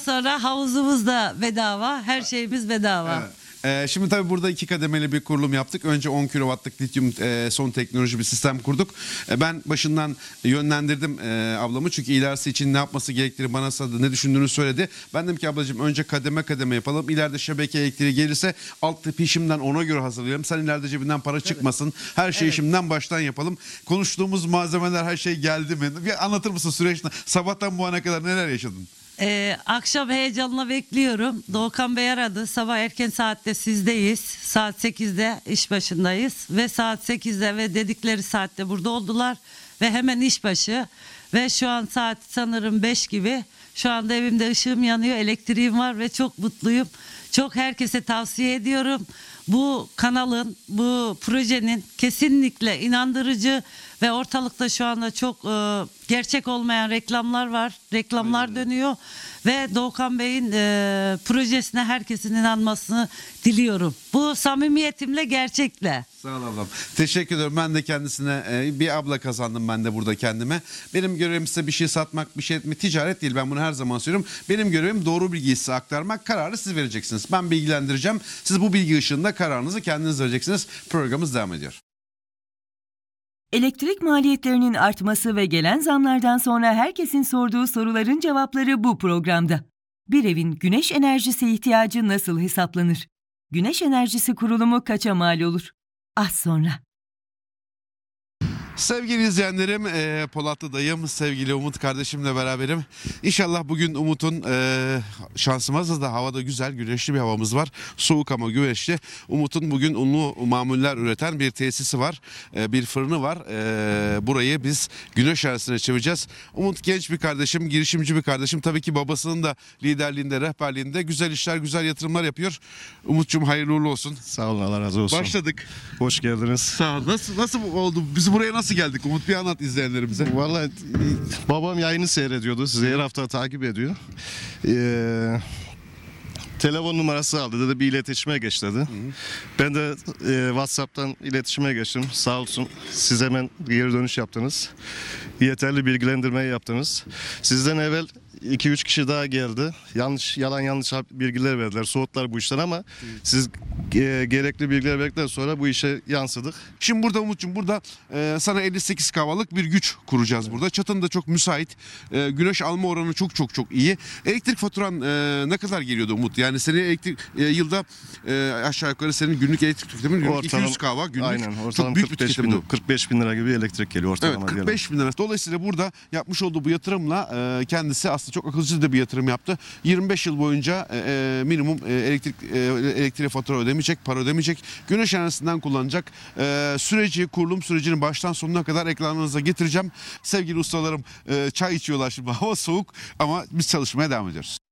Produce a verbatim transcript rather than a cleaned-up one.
sonra havuzumuz da bedava. Her şeyimiz bedava. Evet. Ee, şimdi tabii burada iki kademeli bir kurulum yaptık. Önce on kilowattlık lityum e, son teknoloji bir sistem kurduk. E, ben başından yönlendirdim e, ablamı. Çünkü ilerisi için ne yapması gerektiğini bana sordu, ne düşündüğünü söyledi. Ben dedim ki ablacığım önce kademe kademe yapalım. İleride şebeke elektriği gelirse alt tipi şimdiden ona göre hazırlayalım. Sen ileride cebinden para çıkmasın. Her şeyi Evet. şimdiden baştan yapalım. Konuştuğumuz malzemeler her şey geldi mi? Bir anlatır mısın süreçte? Sabahtan bu ana kadar neler yaşadın? Ee, akşam heyecanla bekliyorum. Doğukan Bey aradı. Sabah erken saatte sizdeyiz. Saat sekizde iş başındayız. Ve saat sekizde ve dedikleri saatte burada oldular. Ve hemen iş başı. Ve şu an saat sanırım beş gibi. Şu anda evimde ışığım yanıyor. Elektriğim var ve çok mutluyum. Çok herkese tavsiye ediyorum. Bu kanalın, bu projenin kesinlikle inandırıcı ve ortalıkta şu anda çok e, gerçek olmayan reklamlar var. Reklamlar Aynen. dönüyor ve Doğukan Bey'in e, projesine herkesin inanmasını diliyorum. Bu samimiyetimle, gerçekle. Sağ ol ablam. Teşekkür ederim. Ben de kendisine e, bir abla kazandım ben de burada kendime. Benim görevim size bir şey satmak, bir şey etmek, ticaret değil. Ben bunu her zaman söylüyorum. Benim görevim doğru bilgiyi size aktarmak. Kararı siz vereceksiniz. Ben bilgilendireceğim. Siz bu bilgi ışığında kararınızı kendiniz vereceksiniz. Programımız devam ediyor. Elektrik maliyetlerinin artması ve gelen zamlardan sonra herkesin sorduğu soruların cevapları bu programda. Bir evin güneş enerjisi ihtiyacı nasıl hesaplanır? Güneş enerjisi kurulumu kaça mal olur? Az sonra. Sevgili izleyenlerim, e, Polatlı dayım, sevgili Umut kardeşimle beraberim. İnşallah bugün Umut'un e, şansımız da havada güzel, güneşli bir havamız var. Soğuk ama güneşli. Umut'un bugün unlu mamuller üreten bir tesisi var, e, bir fırını var. E, burayı biz güneş enerjisine çevireceğiz. Umut genç bir kardeşim, girişimci bir kardeşim. Tabii ki babasının da liderliğinde, rehberliğinde güzel işler, güzel yatırımlar yapıyor. Umut'cum hayırlı uğurlu olsun. Sağ olun, Allah razı olsun. Başladık. Hoş geldiniz. Sağ ol. Nasıl, nasıl oldu? Biz buraya nasıl geldik Umut? Bir anlat izleyenlerimize. Vallahi babam yayını seyrediyordu. Sizi her hafta takip ediyor. Ee, telefon numarası aldı dedi, bir iletişime geç dedi. Hı hı. Ben de e, WhatsApp'tan iletişime geçtim. Sağ olsun siz hemen geri dönüş yaptınız. Yeterli bilgilendirmeyi yaptınız. Sizden evvel iki üç kişi daha geldi. Yanlış, yalan yanlış bilgiler verdiler. Soğuttular bu işten ama hı. siz e, gerekli bilgiler verdikten sonra bu işe yansıdık. Şimdi burada Umut'cum burada e, sana elli sekiz kavalık bir güç kuracağız evet. burada. Çatın da çok müsait. E, güneş alma oranı çok çok çok iyi. Elektrik faturan e, ne kadar geliyordu Umut? Yani senin elektrik e, yılda e, aşağı yukarı senin günlük elektrik tüketimin günlük iki yüz kava günlük. Aynen, çok büyük bir tüketim bu. kırk beş bin lira gibi elektrik geliyor ortalama. Evet, kırk beş bin lira. Dolayısıyla burada yapmış olduğu bu yatırımla e, kendisi aslında çok akılcı da bir yatırım yaptı. yirmi beş yıl boyunca e, minimum e, elektrik e, elektriğe fatura ödemeyecek, para ödemeyecek. Güneş enerjisinden kullanacak. E, süreci, kurulum sürecini baştan sonuna kadar ekranınıza getireceğim. Sevgili ustalarım e, çay içiyorlar şimdi. Hava soğuk ama biz çalışmaya devam ediyoruz.